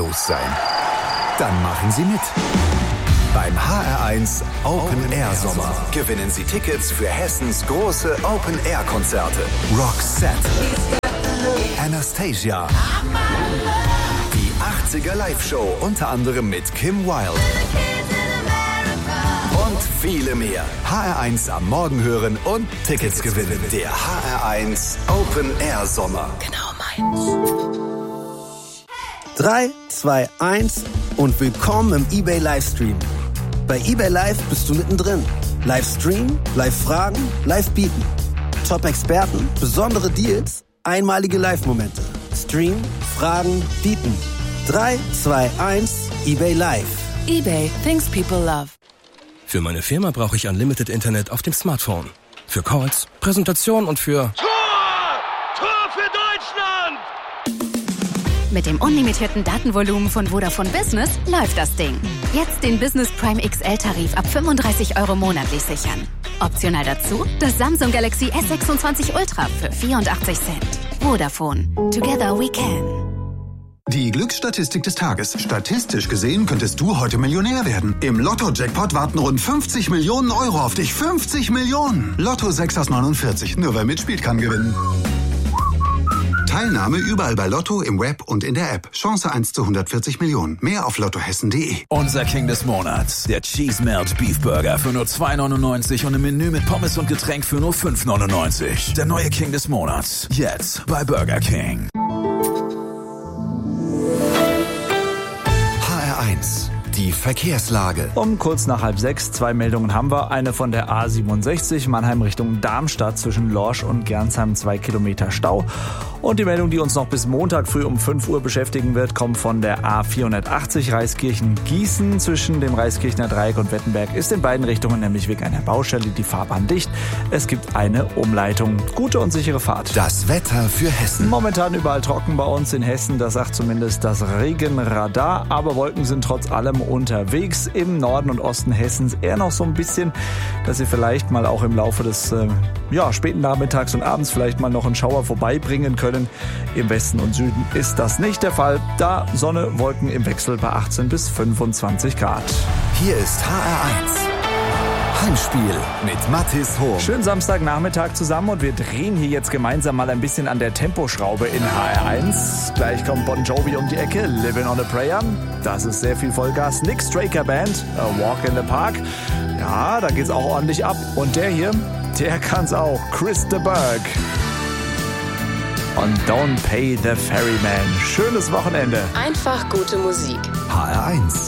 groß sein. Dann machen Sie mit. Beim HR1 Open Air Sommer gewinnen Sie Tickets für Hessens große Open Air Konzerte. Roxette, Anastasia, die 80er Live-Show unter anderem mit Kim Wilde und viele mehr. HR1 am Morgen hören und Tickets gewinnen. Der HR1 Open Air Sommer. Genau meins. 3, 2, 1 und willkommen im eBay Livestream. Bei eBay Live bist du mittendrin. Live streamen, live fragen, live bieten. Top-Experten, besondere Deals, einmalige Live-Momente. Streamen, fragen, bieten. 3, 2, 1, eBay Live. eBay, things people love. Für meine Firma brauche ich Unlimited Internet auf dem Smartphone. Für Calls, Präsentationen und für... Tor für Deutschland! Mit dem unlimitierten Datenvolumen von Vodafone Business läuft das Ding. Jetzt den Business Prime XL-Tarif ab 35 € monatlich sichern. Optional dazu das Samsung Galaxy S26 Ultra für 84 Cent. Vodafone. Together we can. Die Glücksstatistik des Tages. Statistisch gesehen könntest du heute Millionär werden. Im Lotto-Jackpot warten rund 50 Millionen € auf dich. 50 Millionen! Lotto 6 aus 49. Nur wer mitspielt, kann gewinnen. Teilnahme überall bei Lotto, im Web und in der App. Chance 1 zu 140 Millionen. Mehr auf lottohessen.de. Unser King des Monats. Der Cheese Melt Beef Burger für nur 2,99 und im Menü mit Pommes und Getränk für nur 5,99. Der neue King des Monats. Jetzt bei Burger King. HR1, die Verkehrslage. Um kurz nach 5:30, 2 Meldungen haben wir. Eine von der A67, Mannheim Richtung Darmstadt zwischen Lorsch und Gernsheim, 2 Kilometer Stau. Und die Meldung, die uns noch bis Montag früh um 5 Uhr beschäftigen wird, kommt von der A480 Reiskirchen-Gießen. Zwischen dem Reiskirchner Dreieck und Wettenberg ist in beiden Richtungen, nämlich wegen einer Baustelle, die Fahrbahn dicht. Es gibt eine Umleitung. Gute und sichere Fahrt. Das Wetter für Hessen. Momentan überall trocken bei uns in Hessen, das sagt zumindest das Regenradar. Aber Wolken sind trotz allem unterwegs. Im Norden und Osten Hessens eher noch so ein bisschen, dass sie vielleicht mal auch im Laufe des späten Nachmittags und abends vielleicht mal noch einen Schauer vorbeibringen können. Im Westen und Süden ist das nicht der Fall. Da Sonne, Wolken im Wechsel bei 18 bis 25 Grad. Hier ist HR1. Heimspiel mit Mathis Hohm. Schönen Samstagnachmittag zusammen und wir drehen hier jetzt gemeinsam mal ein bisschen an der Temposchraube in HR1. Gleich kommt Bon Jovi um die Ecke, Living on a Prayer. Das ist sehr viel Vollgas. Nick Straker Band, A Walk in the Park. Ja, da geht's auch ordentlich ab. Und der hier, der kann's auch. Chris de Burgh. Und Don't Pay the Ferryman. Schönes Wochenende. Einfach gute Musik. HR1.